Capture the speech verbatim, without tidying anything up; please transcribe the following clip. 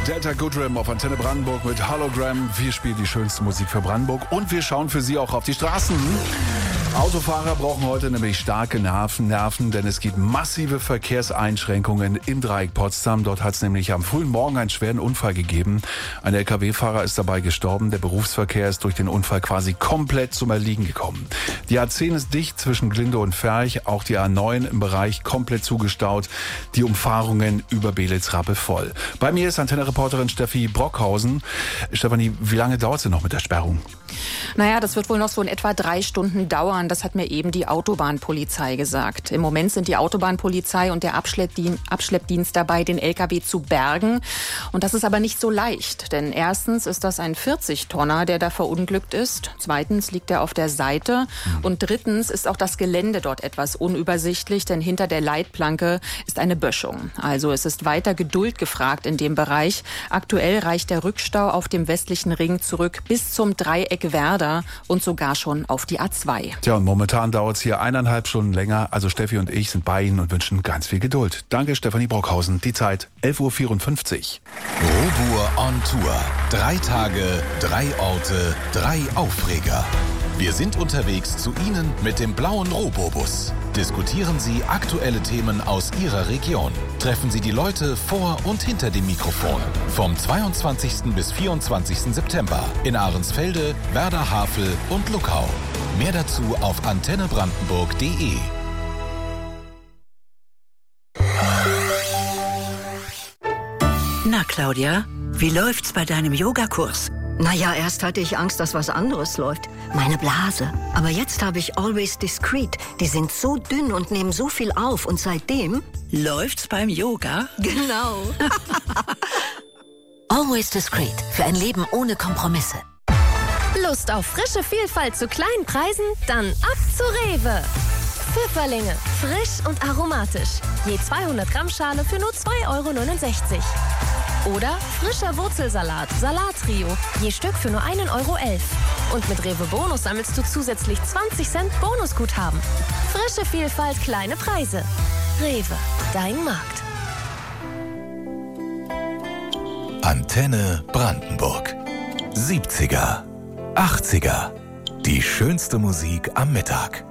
Delta Goodrem auf Antenne Brandenburg mit Hologram. Wir spielen die schönste Musik für Brandenburg und wir schauen für Sie auch auf die Straßen. Autofahrer brauchen heute nämlich starke Nerven, Nerven, denn es gibt massive Verkehrseinschränkungen im Dreieck Potsdam. Dort hat es nämlich am frühen Morgen einen schweren Unfall gegeben. Ein L K W-Fahrer ist dabei gestorben. Der Berufsverkehr ist durch den Unfall quasi komplett zum Erliegen gekommen. Die A zehn ist dicht zwischen Glinde und Ferch, auch die A neun im Bereich komplett zugestaut. Die Umfahrungen über Belitz-Rappe voll. Bei mir ist Antenne-Reporterin Steffi Brockhausen. Stefanie, wie lange dauert es denn noch mit der Sperrung? Naja, das wird wohl noch so in etwa drei Stunden dauern. Das hat mir eben die Autobahnpolizei gesagt. Im Moment sind die Autobahnpolizei und der Abschleppdien- Abschleppdienst dabei, den L K W zu bergen. Und das ist aber nicht so leicht. Denn erstens ist das ein vierzig-Tonner, der da verunglückt ist. Zweitens liegt er auf der Seite. Und drittens ist auch das Gelände dort etwas unübersichtlich, denn hinter der Leitplanke ist eine Böschung. Also es ist weiter Geduld gefragt in dem Bereich. Aktuell reicht der Rückstau auf dem westlichen Ring zurück bis zum Dreieck Werder und sogar schon auf die A zwei. Tja, und momentan dauert es hier eineinhalb Stunden länger. Also Steffi und ich sind bei Ihnen und wünschen ganz viel Geduld. Danke, Stefanie Brockhausen. Die Zeit elf Uhr vierundfünfzig. Robur on Tour. Drei Tage, drei Orte, drei Aufreger. Wir sind unterwegs zu Ihnen mit dem blauen Robobus. Diskutieren Sie aktuelle Themen aus Ihrer Region. Treffen Sie die Leute vor und hinter dem Mikrofon. Vom zweiundzwanzigsten bis vierundzwanzigsten September in Ahrensfelde, Werder-Havel und Luckau. Mehr dazu auf antenne brandenburg punkt de. Na, Claudia, wie läuft's bei deinem Yogakurs? Naja, erst hatte ich Angst, dass was anderes läuft. Meine Blase. Aber jetzt habe ich Always Discreet. Die sind so dünn und nehmen so viel auf. Und seitdem... Läuft's beim Yoga? Genau. Always Discreet. Für ein Leben ohne Kompromisse. Lust auf frische Vielfalt zu kleinen Preisen? Dann ab zu Rewe. Pfifferlinge. Frisch und aromatisch. Je zweihundert Gramm Schale für nur zwei Euro neunundsechzig. Oder frischer Wurzelsalat, Salattrio, je Stück für nur einen Euro elf. Und mit Rewe Bonus sammelst du zusätzlich zwanzig Cent Bonusguthaben. Frische Vielfalt, kleine Preise. Rewe, dein Markt. Antenne Brandenburg. siebziger, achtziger. Die schönste Musik am Mittag.